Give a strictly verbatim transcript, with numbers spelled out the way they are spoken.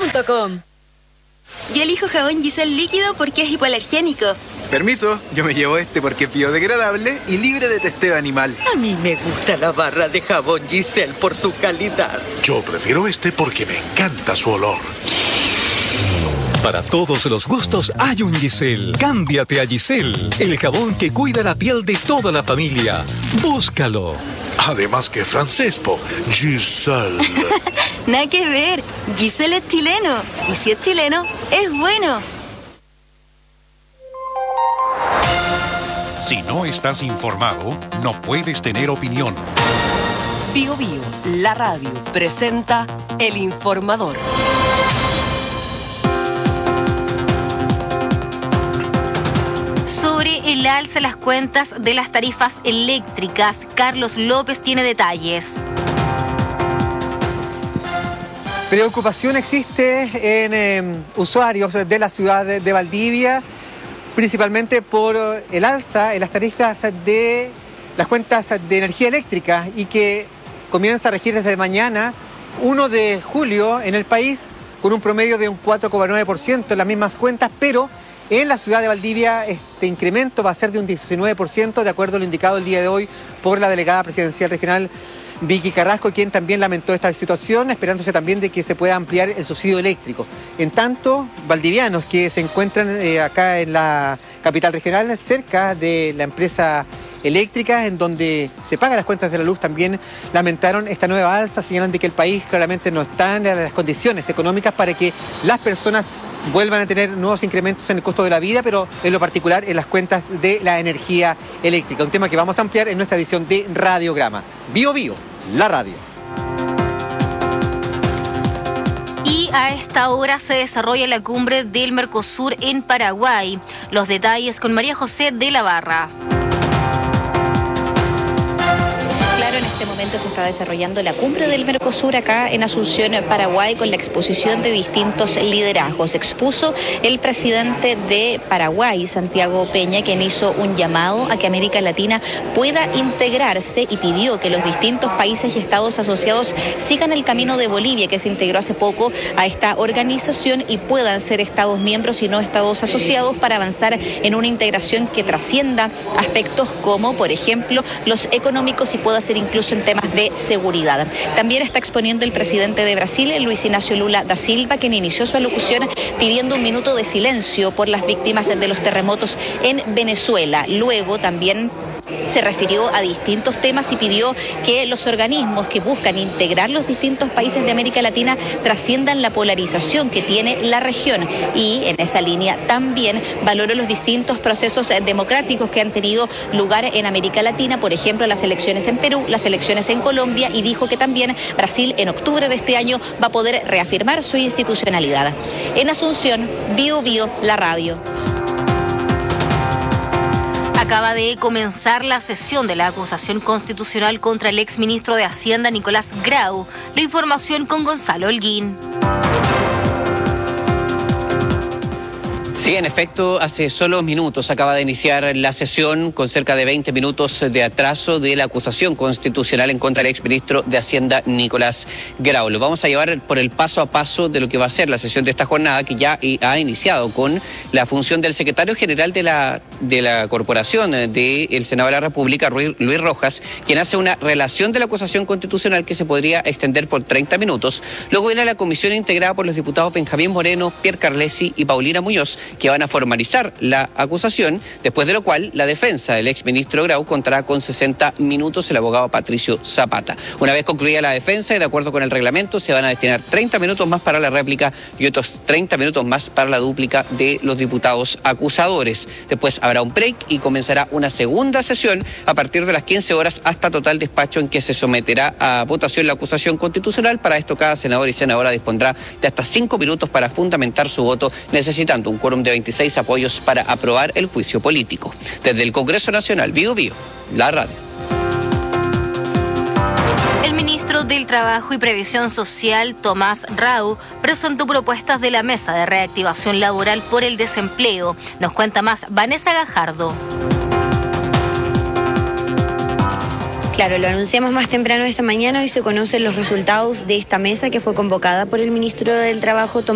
punto com. Yo elijo jabón Giselle líquido porque es hipoalergénico. Permiso, yo me llevo este porque es biodegradable y libre de testeo animal. A mí me gusta la barra de jabón Giselle por su calidad. Yo prefiero este porque me encanta su olor. Para todos los gustos hay un Giselle. Cámbiate a Giselle, el jabón que cuida la piel de toda la familia. Búscalo. Además que francés, po. Giselle. Nada que ver. Giselle es chileno. Y si es chileno, es bueno. Si no estás informado, no puedes tener opinión. Bio Bio, la radio, presenta El Informador. Sobre el alza de las cuentas de las tarifas eléctricas, Carlos López tiene detalles. Preocupación existe en eh, usuarios de la ciudad de, de Valdivia, principalmente por el alza en las tarifas de las cuentas de energía eléctrica y que comienza a regir desde mañana, primero de julio, en el país, con un promedio de un cuatro coma nueve por ciento en las mismas cuentas, pero en la ciudad de Valdivia este incremento va a ser de un diecinueve por ciento, de acuerdo a lo indicado el día de hoy por la delegada presidencial regional Vicky Carrasco, quien también lamentó esta situación, esperándose también de que se pueda ampliar el subsidio eléctrico. En tanto, valdivianos que se encuentran eh, acá en la capital regional, cerca de la empresa eléctrica, en donde se pagan las cuentas de la luz, también lamentaron esta nueva alza, señalan de que el país claramente no está en las condiciones económicas para que las personas vuelvan a tener nuevos incrementos en el costo de la vida, pero en lo particular en las cuentas de la energía eléctrica. Un tema que vamos a ampliar en nuestra edición de Radiograma. Bio Bio, la radio. Y a esta hora se desarrolla la cumbre del Mercosur en Paraguay. Los detalles con María José de la Barra. En este momento se está desarrollando la cumbre del Mercosur acá en Asunción, Paraguay, con la exposición de distintos liderazgos. Expuso el presidente de Paraguay, Santiago Peña, quien hizo un llamado a que América Latina pueda integrarse y pidió que los distintos países y estados asociados sigan el camino de Bolivia, que se integró hace poco a esta organización, y puedan ser estados miembros y no estados asociados para avanzar en una integración que trascienda aspectos como, por ejemplo, los económicos y pueda ser incluso en temas de seguridad. También está exponiendo el presidente de Brasil, Luis Ignacio Lula da Silva, quien inició su alocución pidiendo un minuto de silencio por las víctimas de los terremotos en Venezuela. Luego también se refirió a distintos temas y pidió que los organismos que buscan integrar los distintos países de América Latina trasciendan la polarización que tiene la región, y en esa línea también valoró los distintos procesos democráticos que han tenido lugar en América Latina, por ejemplo las elecciones en Perú, las elecciones en Colombia, y dijo que también Brasil en octubre de este año va a poder reafirmar su institucionalidad. En Asunción, Bio Bio, la radio. Acaba de comenzar la sesión de la acusación constitucional contra el exministro de Hacienda, Nicolás Grau. La información con Gonzalo Holguín. Sí, en efecto, hace solo minutos acaba de iniciar la sesión con cerca de veinte minutos de atraso de la acusación constitucional en contra del exministro de Hacienda, Nicolás Grau. Lo vamos a llevar por el paso a paso de lo que va a ser la sesión de esta jornada, que ya ha iniciado con la función del secretario general de la, de la Corporación del Senado de la República, Luis Rojas, quien hace una relación de la acusación constitucional que se podría extender por treinta minutos. Luego viene la comisión integrada por los diputados Benjamín Moreno, Pierre Carlesi y Paulina Muñoz, que van a formalizar la acusación, después de lo cual la defensa del exministro Grau contará con sesenta minutos, el abogado Patricio Zapata. Una vez concluida la defensa y de acuerdo con el reglamento, se van a destinar treinta minutos más para la réplica y otros treinta minutos más para la dúplica de los diputados acusadores. Después habrá un break y comenzará una segunda sesión a partir de las quince horas hasta total despacho, en que se someterá a votación la acusación constitucional. Para esto, cada senador y senadora dispondrá de hasta cinco minutos para fundamentar su voto, necesitando un quórum de veintiséis apoyos para aprobar el juicio político. Desde el Congreso Nacional, Bio Bio, la radio. El ministro del Trabajo y Previsión Social, Tomás Rau, presentó propuestas de la Mesa de Reactivación Laboral por el Desempleo. Nos cuenta más Vanessa Gajardo. Claro, lo anunciamos más temprano esta mañana. Hoy se conocen los resultados de esta mesa que fue convocada por el ministro del Trabajo, Tomás